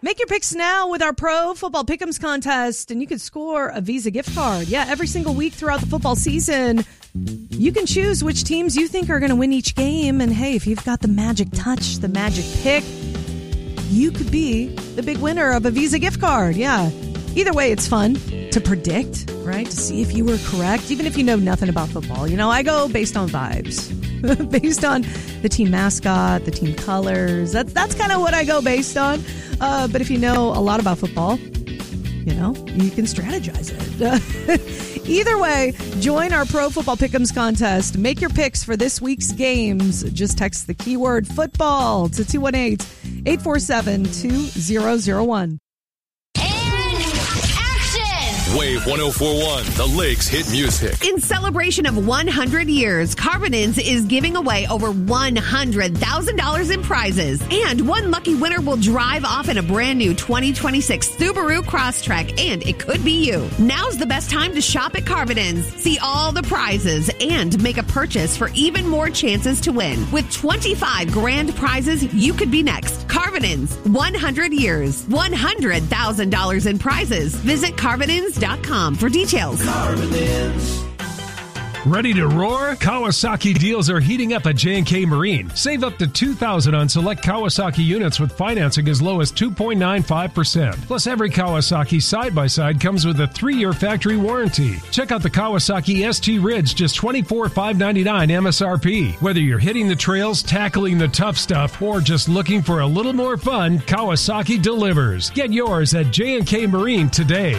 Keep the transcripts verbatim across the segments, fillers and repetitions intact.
Make your picks now with our Pro Football Pick'ems contest, and you could score a Visa gift card. Yeah, every single week throughout the football season, you can choose which teams you think are going to win each game. And hey, if you've got the magic touch, the magic pick, you could be the big winner of a Visa gift card. Yeah. Either way, it's fun to predict, right? To see if you were correct, even if you know nothing about football. You know, I go based on vibes, based on the team mascot, the team colors. That's that's kind of what I go based on. Uh, but if you know a lot about football, you know, you can strategize it. Either way, join our Pro Football Pick'ems contest. Make your picks for this week's games. Just text the keyword football to two one eight, eight four seven, two zero zero one. Wave one oh four point one, the Lakes hit music. In celebration of one hundred years, Carbonins is giving away over one hundred thousand dollars in prizes. And one lucky winner will drive off in a brand new twenty twenty-six Subaru Crosstrek, and it could be you. Now's the best time to shop at Carbonins. See all the prizes and make a purchase for even more chances to win. With twenty-five grand prizes, you could be next. Carbonins, one hundred years, one hundred thousand dollars in prizes. Visit Carbonins dot com for details. Carbonins. Ready to roar? Kawasaki deals are heating up at J and K Marine. Save up to two thousand dollars on select Kawasaki units with financing as low as two point nine five percent. Plus, every Kawasaki side-by-side comes with a three-year factory warranty. Check out the Kawasaki S T Ridge, just twenty-four thousand five hundred ninety-nine dollars M S R P. Whether you're hitting the trails, tackling the tough stuff, or just looking for a little more fun, Kawasaki delivers. Get yours at J and K Marine today.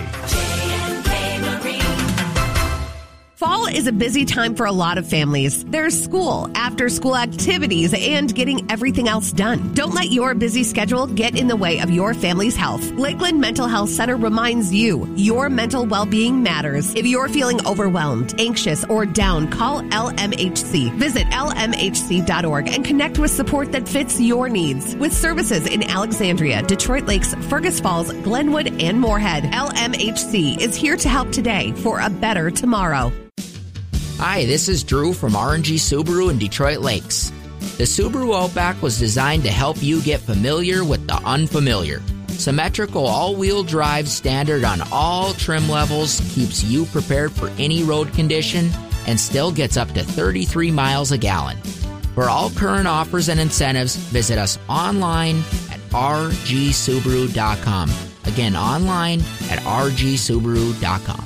Fall is a busy time for a lot of families. There's school, after-school activities, and getting everything else done. Don't let your busy schedule get in the way of your family's health. Lakeland Mental Health Center reminds you, your mental well-being matters. If you're feeling overwhelmed, anxious, or down, call L M H C. Visit L M H C dot org and connect with support that fits your needs. With services in Alexandria, Detroit Lakes, Fergus Falls, Glenwood, and Moorhead, L M H C is here to help today for a better tomorrow. Hi, this is Drew from R and G Subaru in Detroit Lakes. The Subaru Outback was designed to help you get familiar with the unfamiliar. Symmetrical all-wheel drive standard on all trim levels keeps you prepared for any road condition and still gets up to thirty-three miles a gallon. For all current offers and incentives, visit us online at r g subaru dot com. Again, online at r g subaru dot com.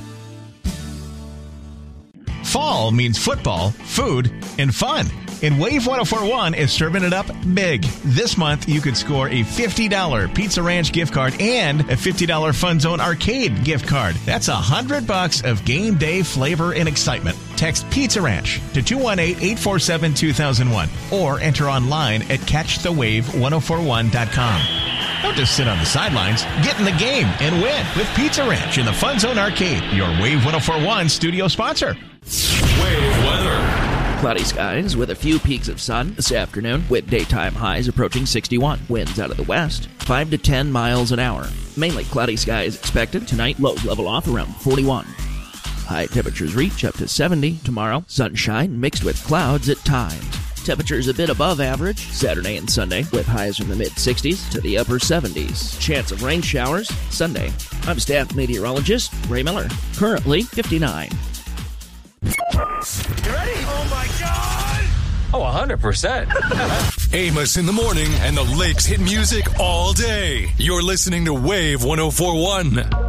Fall means football, food, and fun. And Wave one oh four point one is serving it up big. This month, you could score a fifty dollars Pizza Ranch gift card and a fifty dollars Fun Zone Arcade gift card. That's one hundred bucks of game day flavor and excitement. Text Pizza Ranch to two one eight, eight four seven, two thousand one or enter online at catch the wave one oh four one dot com. Don't just sit on the sidelines. Get in the game and win with Pizza Ranch in the Fun Zone Arcade, your Wave one oh four point one studio sponsor. Wave weather. Cloudy skies with a few peaks of sun this afternoon with daytime highs approaching sixty-one. Winds out of the west, five to ten miles an hour. Mainly cloudy skies expected tonight. Lows level off around forty-one. High temperatures reach up to seventy tomorrow. Sunshine mixed with clouds at times. Temperatures a bit above average Saturday and Sunday with highs from the mid-sixties to the upper seventies. Chance of rain showers Sunday. I'm staff meteorologist Ray Miller. Currently fifty-nine. You ready? Oh, my God! Oh, one hundred percent. Amos in the morning and the Lakes hit music all day. You're listening to Wave one oh four point one.